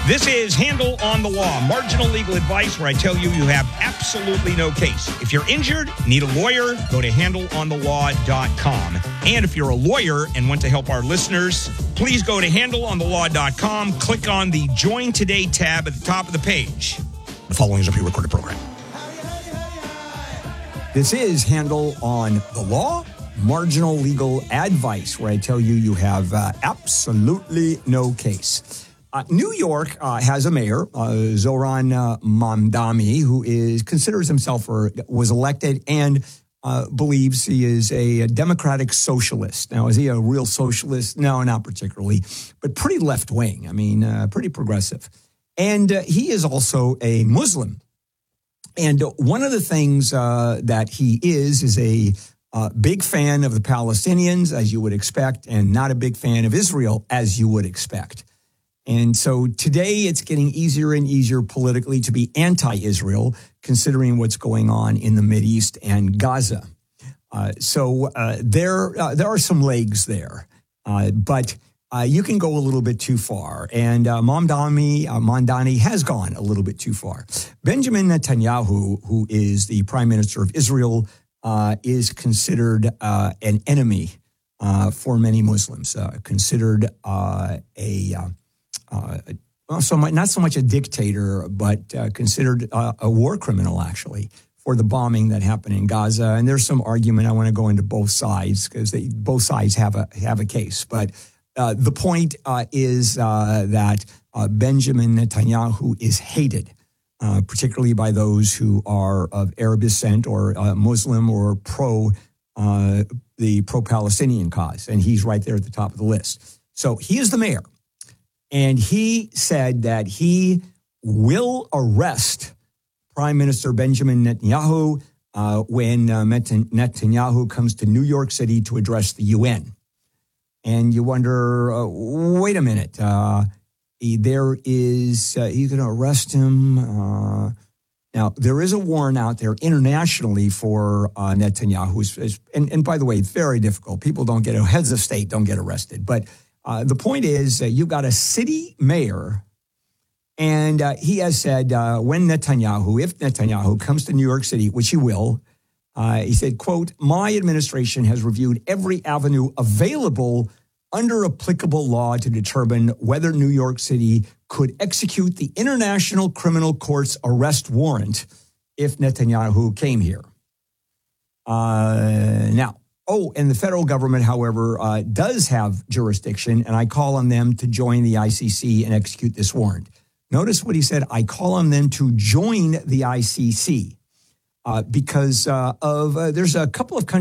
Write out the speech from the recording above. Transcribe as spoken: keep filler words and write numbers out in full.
This is Handle on the Law, marginal legal advice where I tell you you have absolutely no case. If you're injured, need a lawyer, go to handle on the law dot com. And if you're a lawyer and want to help our listeners, please go to handle on the law dot com, click on the Join Today tab at the top of the page. The following is a pre-recorded program. This is Handle on the Law, marginal legal advice where I tell you you have uh, absolutely no case. Uh, New York uh, has a mayor, uh, Zoran uh, Mamdani, who is considers himself or was elected and uh, believes he is a, a democratic socialist. Now, is he a real socialist? No, not particularly, but pretty left-wing. I mean, uh, pretty progressive. And uh, he is also a Muslim. And one of the things uh, that he is is a uh, big fan of the Palestinians, as you would expect, and not a big fan of Israel, as you would expect. And so today it's getting easier and easier politically to be anti-Israel, considering what's going on in the Mideast and Gaza. Uh, so uh, there uh, there are some legs there, uh, but uh, you can go a little bit too far. And uh, Mamdani, uh, Mamdani has gone a little bit too far. Benjamin Netanyahu, who is the prime minister of Israel, uh, is considered uh, an enemy uh, for many Muslims, uh, considered uh, a... Uh, Uh, well, so much, not so much a dictator, but uh, considered uh, a war criminal, actually, for the bombing that happened in Gaza. And there's some argument. I want to go into both sides because they both sides have a have a case. But uh, the point uh, is uh, that uh, Benjamin Netanyahu is hated, uh, particularly by those who are of Arab descent or uh, Muslim or pro uh, the pro-Palestinian cause. And he's right there at the top of the list. So he is the mayor. And he said that he will arrest Prime Minister Benjamin Netanyahu uh, when uh, Netanyahu comes to New York City to address the U N. And you wonder, uh, wait a minute, uh, he, there is, uh, he's going to arrest him. Uh, now, there is a warrant out there internationally for uh, Netanyahu. And, and by the way, it's very difficult. People don't get, heads of state don't get arrested. But Uh, the point is, uh, you've got a city mayor, and uh, he has said uh, when Netanyahu, if Netanyahu comes to New York City, which he will, uh, he said, quote, my administration has reviewed every avenue available under applicable law to determine whether New York City could execute the International Criminal Court's arrest warrant if Netanyahu came here. Uh, now, Oh, and the federal government, however, uh, does have jurisdiction, and I call on them to join the I C C and execute this warrant. Notice what he said. I call on them to join the I C C uh, because uh, of uh, there's a couple of countries